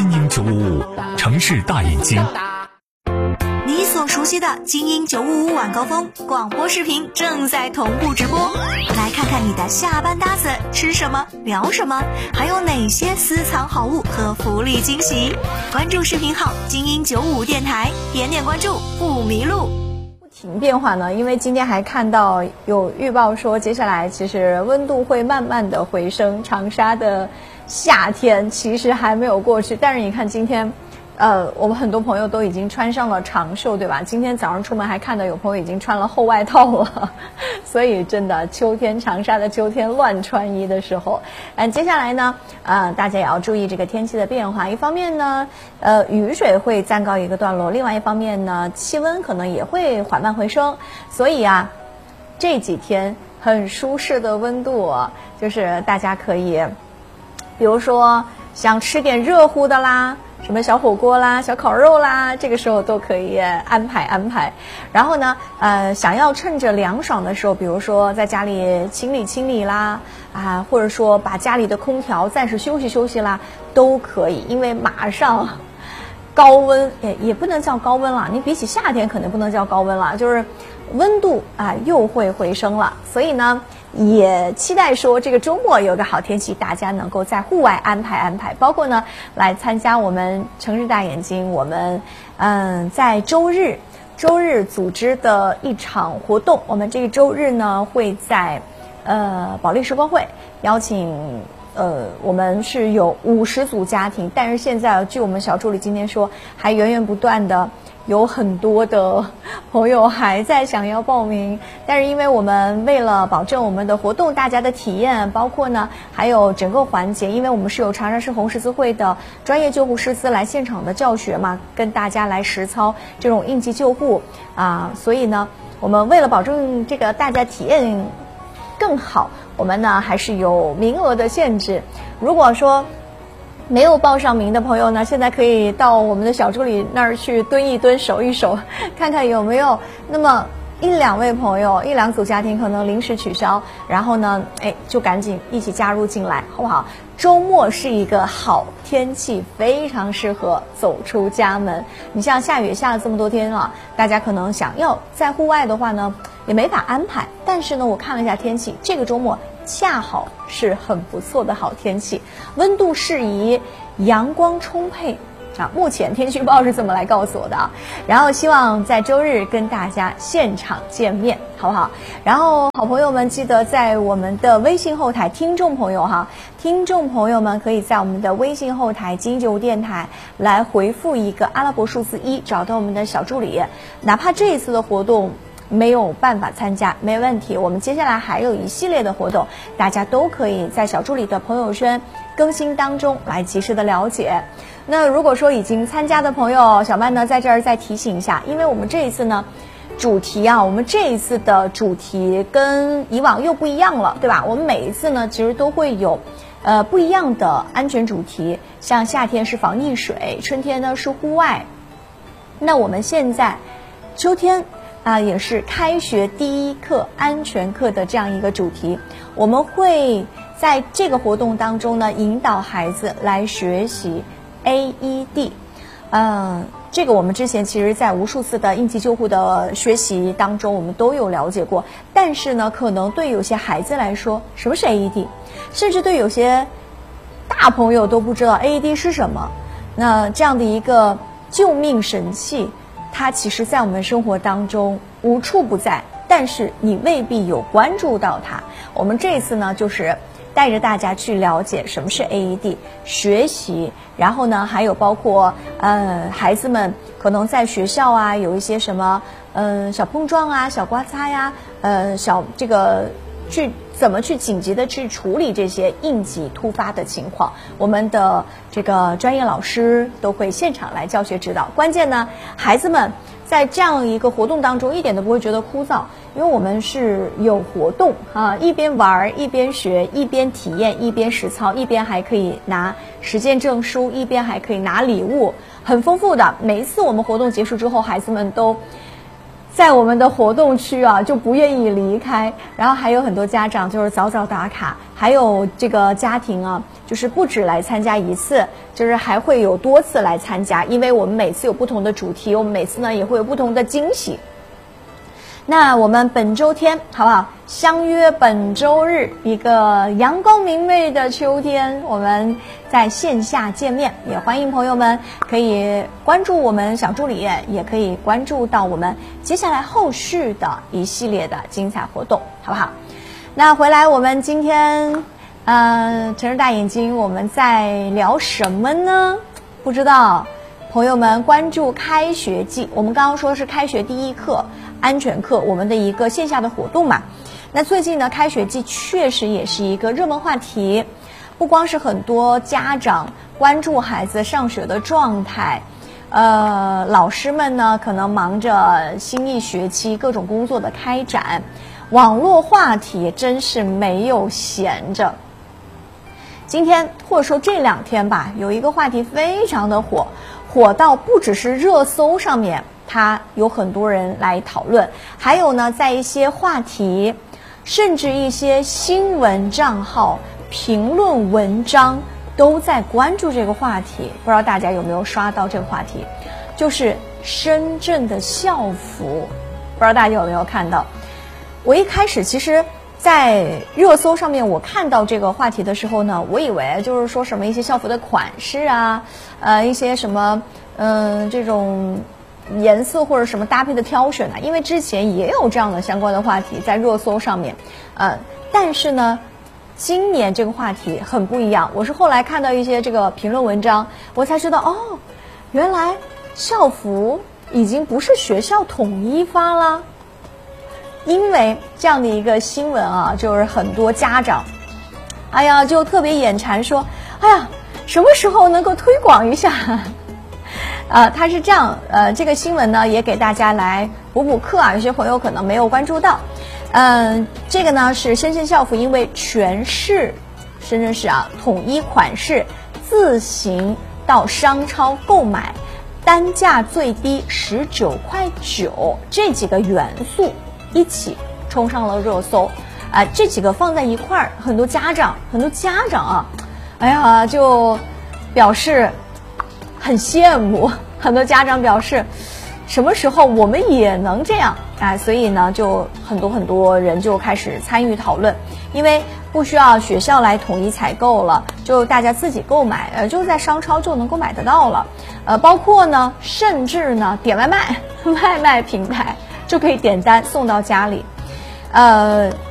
精英955城市大眼睛。 你所熟悉的精英955晚高峰广播视频正在同步直播，来看看你的下班搭子吃什么聊什么，还有哪些私藏好物和福利惊喜。关注视频号精英955电台，点点关注不迷路。 挺变化呢，因为今天还看到有预报说接下来其实温度会慢慢的回升，长沙的夏天其实还没有过去，但是你看今天我们很多朋友都已经穿上了长袖，对吧？今天早上出门还看到有朋友已经穿了厚外套了，所以真的秋天，长沙的秋天乱穿衣的时候。接下来呢，大家也要注意这个天气的变化。一方面呢，雨水会暂告一个段落；另外一方面呢，气温可能也会缓慢回升。所以啊，这几天很舒适的温度，就是大家可以，比如说想吃点热乎的啦。什么小火锅啦、小烤肉啦，这个时候都可以安排。然后呢，想要趁着凉爽的时候，比如说在家里清理啦，或者说把家里的空调暂时休息啦，都可以。因为马上高温，也不能叫高温了，你比起夏天肯定不能叫高温了，就是温度又会回升了。所以呢，也期待说这个周末有个好天气，大家能够在户外安排，包括呢来参加我们城市大眼睛，我们在周日组织的一场活动。我们这个周日呢会在保利时光会邀请我们是有50组家庭，但是现在据我们小助理今天说，还源源不断的有很多的朋友还在想要报名，但是因为我们为了保证我们的活动大家的体验，包括呢还有整个环节，因为我们是有长沙市红十字会的专业救护师资来现场的教学嘛，跟大家来实操这种应急救护所以呢我们为了保证这个大家体验更好，我们呢还是有名额的限制。如果说没有报上名的朋友呢，现在可以到我们的小助理那儿去蹲一蹲守一守，看看有没有那么1-2位朋友1-2组家庭可能临时取消，然后呢就赶紧一起加入进来，好不好？周末是一个好天气，非常适合走出家门。你像下雨下了这么多天了，大家可能想要在户外的话呢也没法安排，但是呢我看了一下天气，这个周末恰好是很不错的好天气，温度适宜，阳光充沛目前天气预报是这么来告诉我的然后希望在周日跟大家现场见面，好不好？然后好朋友们记得在我们的微信后台，听众朋友们可以在我们的微信后台精英955电台来回复一个阿拉伯数字1，找到我们的小助理。哪怕这一次的活动没有办法参加没问题，我们接下来还有一系列的活动，大家都可以在小助理的朋友圈更新当中来及时的了解。那如果说已经参加的朋友，小曼呢在这儿再提醒一下，因为我们这一次呢主题我们这一次的主题跟以往又不一样了，对吧？我们每一次呢其实都会有不一样的安全主题，像夏天是防溺水，春天呢是户外，那我们现在秋天也是开学第一课安全课的这样一个主题，我们会在这个活动当中呢引导孩子来学习 AED。这个我们之前其实在无数次的应急救护的学习当中我们都有了解过，但是呢可能对有些孩子来说什么是 AED， 甚至对有些大朋友都不知道 AED 是什么。那这样的一个救命神器，它其实在我们生活当中无处不在，但是你未必有关注到它。我们这一次呢就是带着大家去了解什么是 AED， 学习，然后呢还有包括孩子们可能在学校有一些什么小碰撞小刮擦呀，这个去怎么去紧急的去处理这些应急突发的情况，我们的这个专业老师都会现场来教学指导。关键呢孩子们在这样一个活动当中一点都不会觉得枯燥，因为我们是有活动一边玩一边学，一边体验一边实操，一边还可以拿实践证书，一边还可以拿礼物，很丰富的。每一次我们活动结束之后，孩子们都在我们的活动区啊，就不愿意离开。然后还有很多家长就是早早打卡，还有这个家庭啊，就是不止来参加一次，就是还会有多次来参加，因为我们每次有不同的主题，我们每次呢也会有不同的惊喜。那我们本周天好不好？相约本周日，一个阳光明媚的秋天，我们在线下见面。也欢迎朋友们可以关注我们小助理，也可以关注到我们接下来后续的一系列的精彩活动，好不好？那回来我们今天城市大眼睛我们在聊什么呢？不知道。朋友们关注开学季，我们刚刚说是开学第一课安全课，我们的一个线下的活动嘛。那最近呢，开学季确实也是一个热门话题，不光是很多家长关注孩子上学的状态，老师们呢可能忙着新一学期各种工作的开展，网络话题真是没有闲着。今天或者说这两天吧，有一个话题非常的火到不只是热搜上面它有很多人来讨论，还有呢在一些话题甚至一些新闻账号评论文章都在关注这个话题。不知道大家有没有刷到这个话题，就是深圳的校服，不知道大家有没有看到。我一开始其实在热搜上面我看到这个话题的时候呢，我以为就是说什么一些校服的款式啊，一些什么这种颜色或者什么搭配的挑选啊，因为之前也有这样的相关的话题在热搜上面，但是呢今年这个话题很不一样。我是后来看到一些这个评论文章，我才知道原来校服已经不是学校统一发了。因为这样的一个新闻啊，就是很多家长就特别眼馋，说什么时候能够推广一下它是这样，这个新闻呢也给大家来补课啊，有些朋友可能没有关注到。这个呢是深圳校服因为全市深圳市统一款式自行到商超购买，单价最低19.9块，这几个元素一起冲上了热搜，这几个放在一块儿，很多家长就表示很羡慕，很多家长表示什么时候我们也能这样，所以呢就很多人就开始参与讨论，因为不需要学校来统一采购了，就大家自己购买，就在商超就能够买得到了，包括呢甚至呢点外卖，外卖平台就可以点单送到家里。